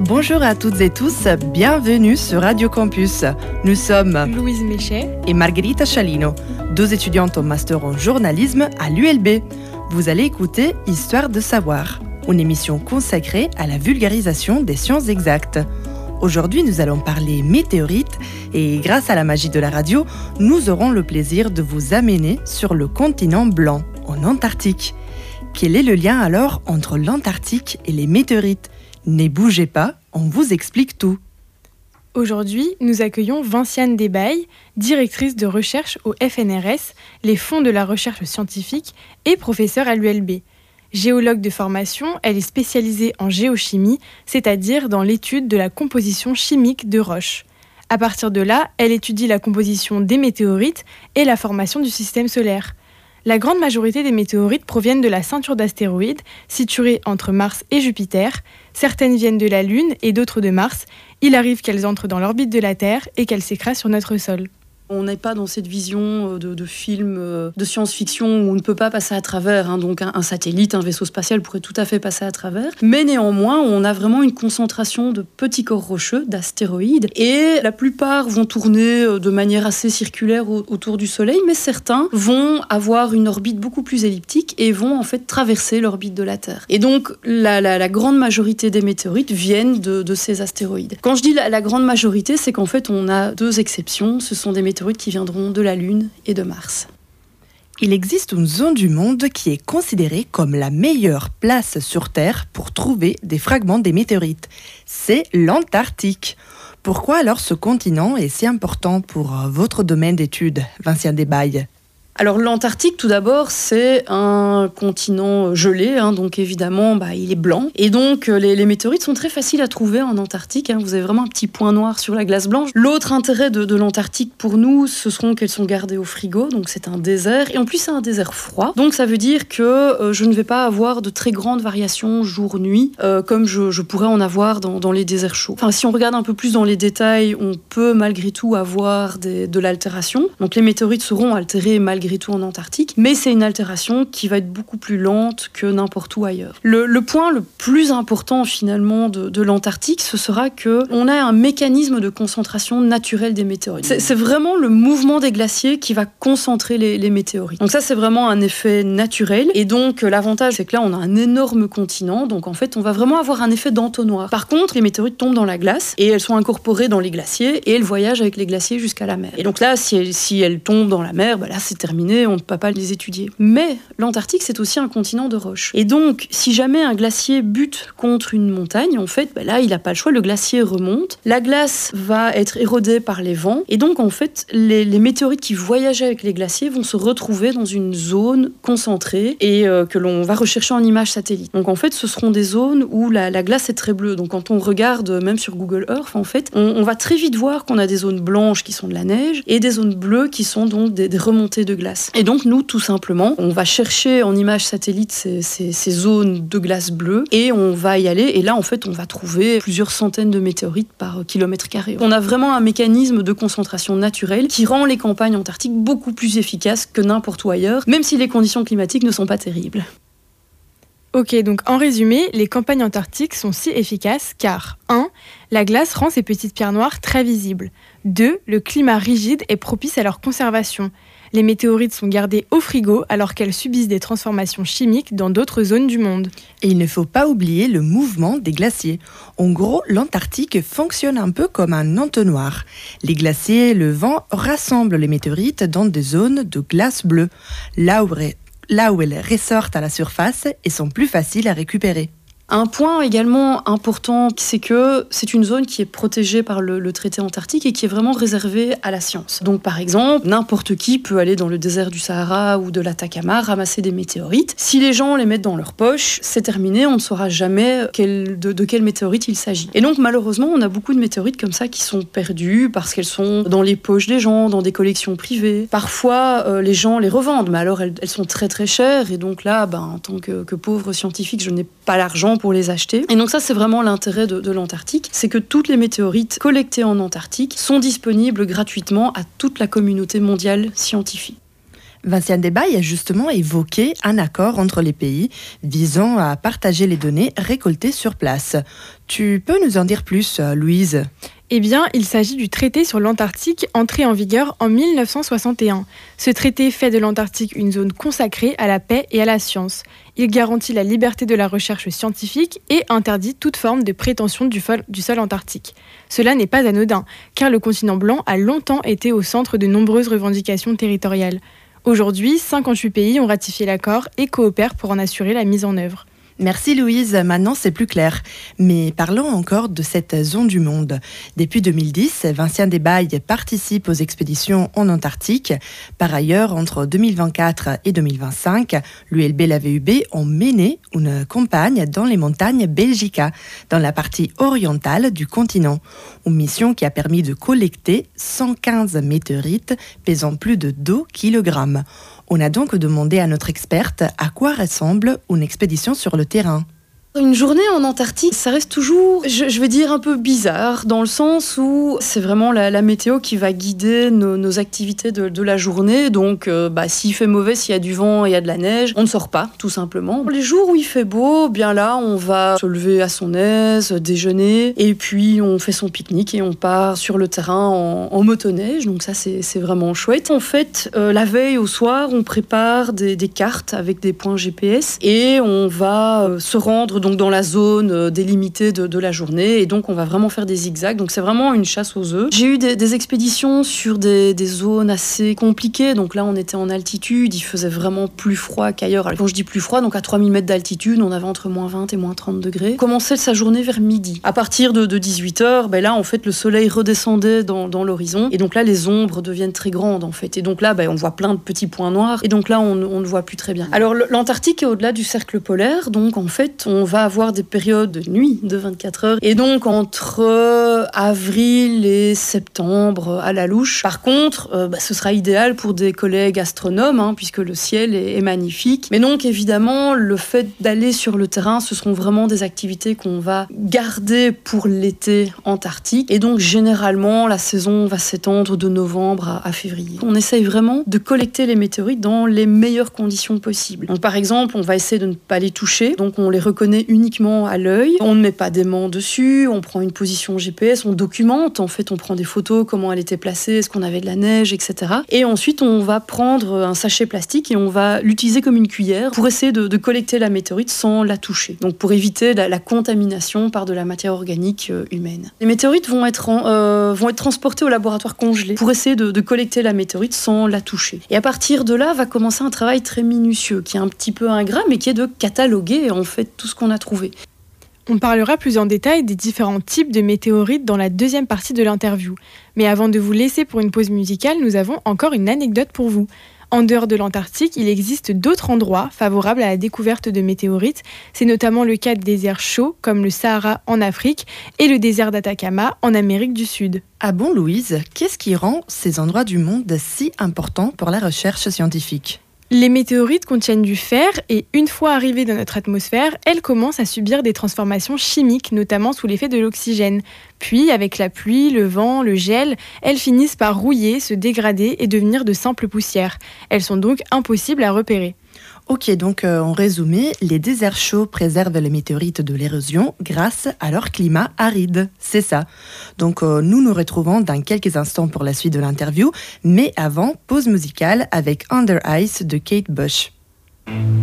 Bonjour à toutes et tous, bienvenue sur Radio Campus. Nous sommes Louise Méchet et Margherita Chalino, deux étudiantes au master en journalisme à l'ULB. Vous allez écouter Histoire de savoir, une émission consacrée à la vulgarisation des sciences exactes. Aujourd'hui, nous allons parler météorites et grâce à la magie de la radio, nous aurons le plaisir de vous amener sur le continent blanc, en Antarctique. Quel est le lien alors entre l'Antarctique et les météorites ? Ne bougez pas, on vous explique tout. Aujourd'hui, nous accueillons Vinciane Desbailles, directrice de recherche au FNRS, les fonds de la recherche scientifique et professeure à l'ULB. Géologue de formation, elle est spécialisée en géochimie, c'est-à-dire dans l'étude de la composition chimique de roches. À partir de là, elle étudie la composition des météorites et la formation du système solaire. La grande majorité des météorites proviennent de la ceinture d'astéroïdes, située entre Mars et Jupiter. Certaines viennent de la Lune et d'autres de Mars. Il arrive qu'elles entrent dans l'orbite de la Terre et qu'elles s'écrasent sur notre sol. On n'est pas dans cette vision de film de science-fiction où on ne peut pas passer à travers. Donc un satellite, un vaisseau spatial pourrait tout à fait passer à travers. Mais néanmoins, on a vraiment une concentration de petits corps rocheux, d'astéroïdes. Et la plupart vont tourner de manière assez circulaire autour du Soleil, mais certains vont avoir une orbite beaucoup plus elliptique et vont en fait traverser l'orbite de la Terre. Et donc la grande majorité des météorites viennent de ces astéroïdes. Quand je dis la grande majorité, c'est qu'en fait on a deux exceptions. Ce sont des météorites qui viendront de la Lune et de Mars. Il existe une zone du monde qui est considérée comme la meilleure place sur Terre pour trouver des fragments des météorites. C'est l'Antarctique. Pourquoi alors ce continent est si important pour votre domaine d'études, Vinciane Desbailles ? Alors l'Antarctique, tout d'abord, c'est un continent gelé, donc évidemment, il est blanc. Et donc les météorites sont très faciles à trouver en Antarctique. Vous avez vraiment un petit point noir sur la glace blanche. L'autre intérêt de l'Antarctique pour nous, ce seront qu'elles sont gardées au frigo. Donc c'est un désert. Et en plus, c'est un désert froid. Donc ça veut dire que je ne vais pas avoir de très grandes variations jour-nuit, comme je pourrais en avoir dans les déserts chauds. Enfin, si on regarde un peu plus dans les détails, on peut malgré tout avoir de l'altération. Donc les météorites seront altérées malgré tout en Antarctique, mais c'est une altération qui va être beaucoup plus lente que n'importe où ailleurs. Le point le plus important finalement de l'Antarctique, ce sera qu'on a un mécanisme de concentration naturelle des météorites. C'est vraiment le mouvement des glaciers qui va concentrer les météorites. Donc ça, c'est vraiment un effet naturel. Et donc l'avantage, c'est que là, on a un énorme continent. Donc en fait, on va vraiment avoir un effet d'entonnoir. Par contre, les météorites tombent dans la glace et elles sont incorporées dans les glaciers et elles voyagent avec les glaciers jusqu'à la mer. Et donc là, si elles tombent dans la mer, là, c'est terminé. On ne peut pas les étudier. Mais l'Antarctique, c'est aussi un continent de roches. Et donc, si jamais un glacier bute contre une montagne, en fait, là, il n'a pas le choix, le glacier remonte. La glace va être érodée par les vents. Et donc, en fait, les météorites qui voyageaient avec les glaciers vont se retrouver dans une zone concentrée et que l'on va rechercher en images satellites. Donc, en fait, ce seront des zones où la glace est très bleue. Donc, quand on regarde, même sur Google Earth, en fait, on va très vite voir qu'on a des zones blanches qui sont de la neige et des zones bleues qui sont donc des remontées de glace. Et donc, nous, tout simplement, on va chercher en images satellites ces zones de glace bleue et on va y aller. Et là, en fait, on va trouver plusieurs centaines de météorites par kilomètre carré. On a vraiment un mécanisme de concentration naturelle qui rend les campagnes antarctiques beaucoup plus efficaces que n'importe où ailleurs, même si les conditions climatiques ne sont pas terribles. Ok, donc en résumé, les campagnes antarctiques sont si efficaces car 1. La glace rend ces petites pierres noires très visibles. 2. Le climat rigide est propice à leur conservation. Les météorites sont gardées au frigo alors qu'elles subissent des transformations chimiques dans d'autres zones du monde. Et il ne faut pas oublier le mouvement des glaciers. En gros, l'Antarctique fonctionne un peu comme un entonnoir. Les glaciers et le vent rassemblent les météorites dans des zones de glace bleue, là où elles ressortent à la surface et sont plus faciles à récupérer. Un point également important, c'est que c'est une zone qui est protégée par le traité antarctique et qui est vraiment réservée à la science. Donc par exemple, n'importe qui peut aller dans le désert du Sahara ou de l'Atacama ramasser des météorites. Si les gens les mettent dans leur poche, c'est terminé, on ne saura jamais de quelle météorite il s'agit. Et donc malheureusement, on a beaucoup de météorites comme ça qui sont perdues parce qu'elles sont dans les poches des gens, dans des collections privées. Parfois, les gens les revendent, mais alors elles sont très très chères et donc là, en tant que pauvre scientifique, je n'ai pas l'argent pour les acheter. Et donc ça, c'est vraiment l'intérêt de l'Antarctique, c'est que toutes les météorites collectées en Antarctique sont disponibles gratuitement à toute la communauté mondiale scientifique. Vinciane Desbailles a justement évoqué un accord entre les pays visant à partager les données récoltées sur place. Tu peux nous en dire plus, Louise ? Eh bien, il s'agit du traité sur l'Antarctique entré en vigueur en 1961. Ce traité fait de l'Antarctique une zone consacrée à la paix et à la science. Il garantit la liberté de la recherche scientifique et interdit toute forme de prétention du sol antarctique. Cela n'est pas anodin, car le continent blanc a longtemps été au centre de nombreuses revendications territoriales. Aujourd'hui, 58 pays ont ratifié l'accord et coopèrent pour en assurer la mise en œuvre. Merci Louise, maintenant c'est plus clair. Mais parlons encore de cette zone du monde. Depuis 2010, Vinciane Desbailles participe aux expéditions en Antarctique. Par ailleurs, entre 2024 et 2025, l'ULB et la VUB ont mené une campagne dans les montagnes Belgica, dans la partie orientale du continent. Une mission qui a permis de collecter 115 météorites pesant plus de 2 kg. On a donc demandé à notre experte à quoi ressemble une expédition sur le terrain. Une journée en Antarctique, ça reste toujours, je vais dire, un peu bizarre, dans le sens où c'est vraiment la météo qui va guider nos activités de la journée. Donc, s'il fait mauvais, s'il y a du vent et il y a de la neige, on ne sort pas, tout simplement. Les jours où il fait beau, bien là, on va se lever à son aise, déjeuner, et puis on fait son pique-nique et on part sur le terrain en motoneige. Donc ça, c'est vraiment chouette. En fait, la veille au soir, on prépare des cartes avec des points GPS et on va se rendre donc dans la zone délimitée de la journée, et donc on va vraiment faire des zigzags. Donc c'est vraiment une chasse aux œufs. J'ai eu des expéditions sur des zones assez compliquées. Donc là, on était en altitude, il faisait vraiment plus froid qu'ailleurs. Alors, quand je dis plus froid, donc à 3000 mètres d'altitude, on avait entre moins 20 et moins 30 degrés. On commençait sa journée vers midi. À partir de 18h, là, en fait, le soleil redescendait dans l'horizon, et donc là, les ombres deviennent très grandes, en fait. Et donc là, on voit plein de petits points noirs, et donc là, on ne voit plus très bien. Alors, l'Antarctique est au-delà du cercle polaire, donc en fait, on va avoir des périodes de nuit de 24 heures. Et donc, entre avril et septembre à la louche. Par contre, ce sera idéal pour des collègues astronomes, puisque le ciel est magnifique. Mais donc, évidemment, le fait d'aller sur le terrain, ce seront vraiment des activités qu'on va garder pour l'été antarctique. Et donc, généralement, la saison va s'étendre de novembre à février. On essaye vraiment de collecter les météorites dans les meilleures conditions possibles. Donc, par exemple, on va essayer de ne pas les toucher. Donc, on les reconnaît uniquement à l'œil. On ne met pas d'aimant dessus, on prend une position GPS, on documente, en fait on prend des photos, comment elle était placée, est-ce qu'on avait de la neige, etc. Et ensuite on va prendre un sachet plastique et on va l'utiliser comme une cuillère pour essayer de collecter la météorite sans la toucher. Donc pour éviter la contamination par de la matière organique humaine. Les météorites vont être transportées au laboratoire congelé pour essayer de collecter la météorite sans la toucher. Et à partir de là va commencer un travail très minutieux, qui est un petit peu ingrat, mais qui est de cataloguer en fait tout ce qu'on a trouvé. On parlera plus en détail des différents types de météorites dans la deuxième partie de l'interview. Mais avant de vous laisser pour une pause musicale, nous avons encore une anecdote pour vous. En dehors de l'Antarctique, il existe d'autres endroits favorables à la découverte de météorites. C'est notamment le cas des déserts chauds, comme le Sahara en Afrique et le désert d'Atacama en Amérique du Sud. Ah bon, Louise, qu'est-ce qui rend ces endroits du monde si importants pour la recherche scientifique ? Les météorites contiennent du fer et une fois arrivées dans notre atmosphère, elles commencent à subir des transformations chimiques, notamment sous l'effet de l'oxygène. Puis, avec la pluie, le vent, le gel, elles finissent par rouiller, se dégrader et devenir de simples poussières. Elles sont donc impossibles à repérer. Ok, donc en résumé, les déserts chauds préservent les météorites de l'érosion grâce à leur climat aride. C'est ça. Donc nous retrouvons dans quelques instants pour la suite de l'interview, mais avant, pause musicale avec Under Ice de Kate Bush.